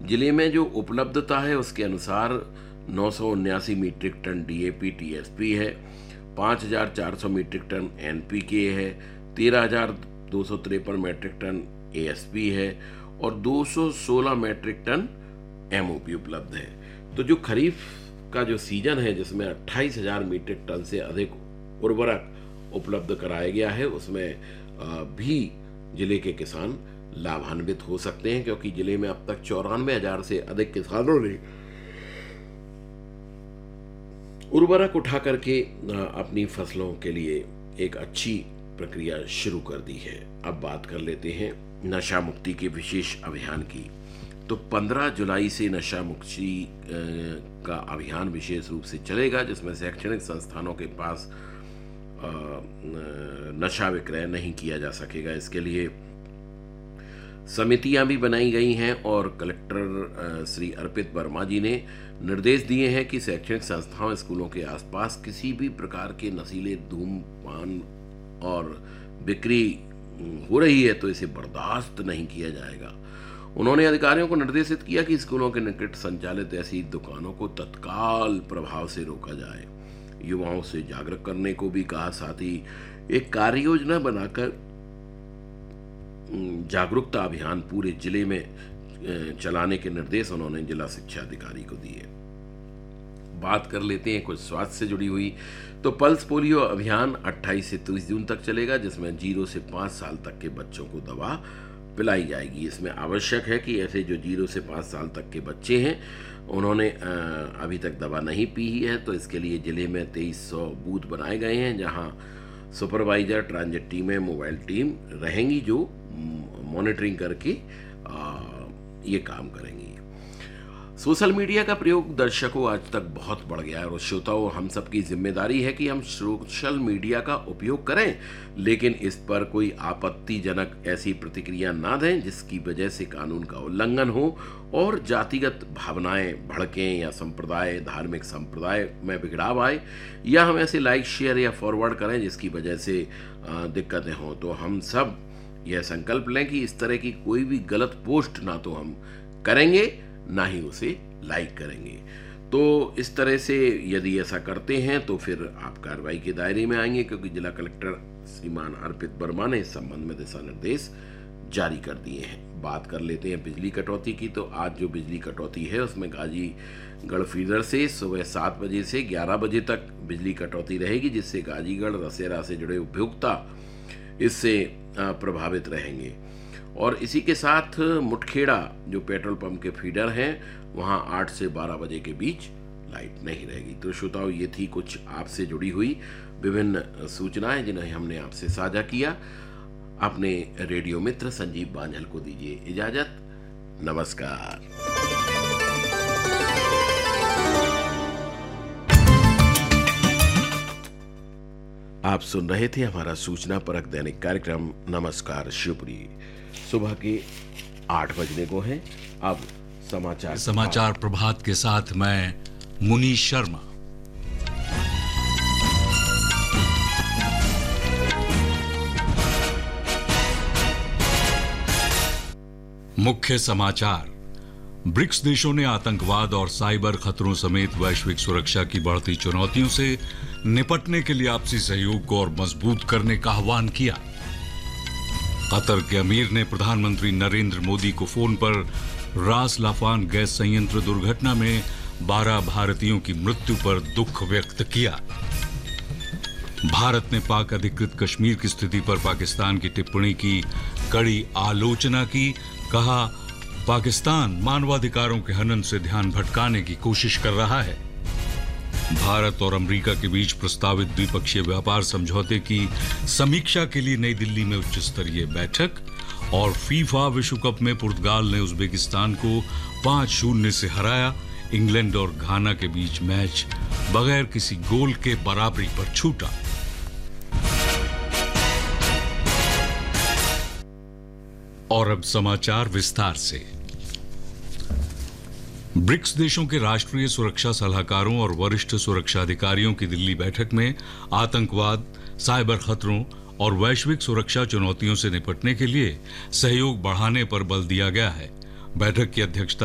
जिले में जो उपलब्धता है उसके अनुसार 979 मीट्रिक टन डीएपी टीएसपी है, 5,400 मीट्रिक टन एनपीके है, 13,253 मीट्रिक टन एएसपी है और 216 मीट्रिक टन एमओपी उपलब्ध है। तो जो खरीफ का जो सीजन है जिसमें 28,000 मीट्रिक टन से अधिक उर्वरक उपलब्ध कराया गया है, उसमें भी जिले के किसान लाभान्वित हो सकते हैं, क्योंकि जिले में अब तक 94,000 से अधिक किसानों ने उर्वरक उठा करके अपनी फसलों के लिए एक अच्छी प्रक्रिया शुरू कर दी है। अब बात कर लेते हैं नशा मुक्ति के विशेष अभियान की। तो 15 जुलाई से नशा मुक्ति का अभियान विशेष रूप से चलेगा, जिसमें शैक्षणिक संस्थानों के पास नशा विक्रय नहीं किया जा सकेगा। इसके लिए समितियां भी बनाई गई हैं और कलेक्टर श्री अर्पित वर्मा जी ने निर्देश दिए हैं कि शैक्षणिक संस्थाओं स्कूलों के आसपास किसी भी प्रकार के नशीले धूम्रपान और बिक्री हो रही है तो इसे बर्दाश्त नहीं किया जाएगा। उन्होंने अधिकारियों को निर्देशित किया कि स्कूलों के निकट संचालित ऐसी दुकानों को तत्काल प्रभाव से रोका जाए। युवाओं से जागरूक करने को भी कहा, साथ ही एक कार्य योजना बनाकर जागरूकता अभियान पूरे जिले में चलाने के निर्देश उन्होंने जिला शिक्षा अधिकारी को दिए। बात कर लेते हैं कुछ स्वास्थ्य से जुड़ी हुई। तो पल्स पोलियो अभियान 28 से 30 जून तक चलेगा, जिसमें 0 से 5 साल तक के बच्चों को दवा पिलाई जाएगी। इसमें आवश्यक है कि ऐसे जो 0 से 5 साल तक के बच्चे हैं उन्होंने अभी तक दवा नहीं पी है, तो इसके लिए जिले में 2300 बूथ बनाए गए हैं, जहां सुपरवाइजर, ट्रांजिट टीमें, मोबाइल टीम रहेंगी जो मॉनिटरिंग करके ये काम करेंगी। सोशल मीडिया का प्रयोग दर्शकों आज तक बहुत बढ़ गया है और श्रोताओं, हम सबकी जिम्मेदारी है कि हम सोशल मीडिया का उपयोग करें, लेकिन इस पर कोई आपत्तिजनक ऐसी प्रतिक्रिया ना दें जिसकी वजह से कानून का उल्लंघन हो और जातिगत भावनाएं भड़कें या धार्मिक संप्रदाय में बिगड़ाव आए, या हम ऐसे लाइक, शेयर या फॉरवर्ड करें जिसकी वजह से दिक्कतें हों। तो हम सब यह संकल्प लें कि इस तरह की कोई भी गलत पोस्ट ना तो हम करेंगे ना ही उसे लाइक करेंगे। तो इस तरह से यदि ऐसा करते हैं तो फिर आप कार्रवाई के दायरे में आएंगे, क्योंकि जिला कलेक्टर श्रीमान अर्पित वर्मा ने इस संबंध में दिशा निर्देश जारी कर दिए हैं। बात कर लेते हैं बिजली कटौती की। तो आज जो बिजली कटौती है उसमें गाजीगढ़ फीडर से सुबह 7 बजे से 11 बजे तक बिजली कटौती रहेगी, जिससे गाजीगढ़ रसेरा से जुड़े उपभोक्ता इससे प्रभावित रहेंगे। और इसी के साथ मुठखेड़ा जो पेट्रोल पंप के फीडर हैं वहां 8 से 12 बजे के बीच लाइट नहीं रहेगी। तो श्रोताओं, ये थी कुछ आपसे जुड़ी हुई विभिन्न सूचनाएं जिन्हें हमने आपसे साझा किया। अपने रेडियो मित्र संजीव बांझल को दीजिए इजाजत। नमस्कार। आप सुन रहे थे हमारा सूचना परक दैनिक कार्यक्रम नमस्कार शिवपुरी। सुबह के 8 बजने को हैं। अब समाचार प्रभात के साथ मैं मुनीश शर्मा। मुख्य समाचार। ब्रिक्स देशों ने आतंकवाद और साइबर खतरों समेत वैश्विक सुरक्षा की बढ़ती चुनौतियों से निपटने के लिए आपसी सहयोग को और मजबूत करने का आह्वान किया। कतर के अमीर ने प्रधानमंत्री नरेंद्र मोदी को फोन पर रास लाफान गैस संयंत्र दुर्घटना में 12 भारतीयों की मृत्यु पर दुख व्यक्त किया। भारत ने पाक अधिकृत कश्मीर की स्थिति पर पाकिस्तान की टिप्पणी की कड़ी आलोचना की। कहा, पाकिस्तान मानवाधिकारों के हनन से ध्यान भटकाने की कोशिश कर रहा है। भारत और अमेरिका के बीच प्रस्तावित द्विपक्षीय व्यापार समझौते की समीक्षा के लिए नई दिल्ली में उच्च स्तरीय बैठक। और फीफा विश्व कप में पुर्तगाल ने उज्बेकिस्तान को 5-0 से हराया। इंग्लैंड और घाना के बीच मैच बगैर किसी गोल के बराबरी पर छूटा। और अब समाचार विस्तार से। ब्रिक्स देशों के राष्ट्रीय सुरक्षा सलाहकारों और वरिष्ठ सुरक्षा अधिकारियों की दिल्ली बैठक में आतंकवाद, साइबर खतरों और वैश्विक सुरक्षा चुनौतियों से निपटने के लिए सहयोग बढ़ाने पर बल दिया गया है। बैठक की अध्यक्षता